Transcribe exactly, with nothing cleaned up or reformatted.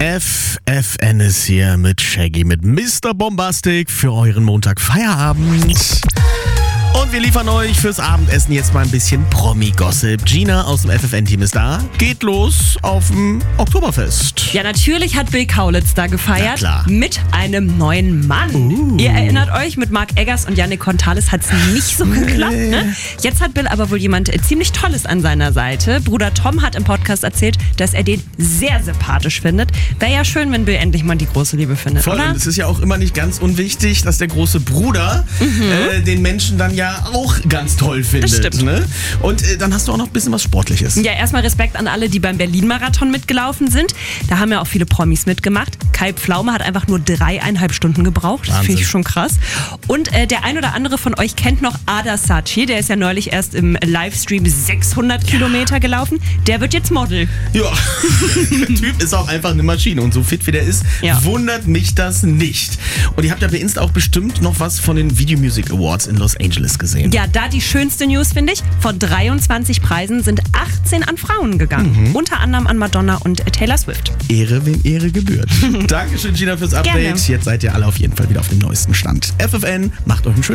F F N ist hier mit Shaggy, mit Mister Bombastic für euren Montag Feierabend. Und wir liefern euch fürs Abendessen jetzt mal ein bisschen Promi-Gossip. Gina aus dem F F N-Team ist da. Geht los auf dem Oktoberfest. Ja, natürlich hat Bill Kaulitz da gefeiert. klar. Mit einem neuen Mann. Uh. Ihr erinnert euch, mit Marc Eggers und Yannick Contales hat es nicht so geklappt. Ne? Jetzt hat Bill aber wohl jemand äh, ziemlich Tolles an seiner Seite. Bruder Tom hat im Podcast erzählt, dass er den sehr sympathisch findet. Wäre ja schön, wenn Bill endlich mal die große Liebe findet, Voll, oder? und es ist ja auch immer nicht ganz unwichtig, dass der große Bruder mhm. äh, den Menschen dann ja auch ganz toll findet. Das stimmt. Ne? Und äh, dann hast du auch noch ein bisschen was Sportliches. Ja, erstmal Respekt an alle, die beim Berlin-Marathon mitgelaufen sind. Da haben ja auch viele Promis mitgemacht. Kai Pflaume hat einfach nur dreieinhalb Stunden gebraucht. Das finde ich schon krass. Und äh, der ein oder andere von euch kennt noch Ada Saatchi. Der ist ja neulich erst im Livestream sechshundert ja. Kilometer gelaufen. Der wird jetzt Model. Ja, der Typ ist auch einfach eine Maschine. Und so fit wie der ist, ja. wundert mich das nicht. Und ihr habt ja bei Insta auch bestimmt noch was von den Video Music Awards in Los Angeles gesehen. Ja, da die schönste News, finde ich. Von dreiundzwanzig Preisen sind achtzehn an Frauen gegangen. Mhm. Unter anderem an Madonna und Taylor Swift. Ehre, wem Ehre gebührt. Dankeschön, Gina, fürs Update. Gerne. Jetzt seid ihr alle auf jeden Fall wieder auf dem neuesten Stand. F F N, macht euch einen schönen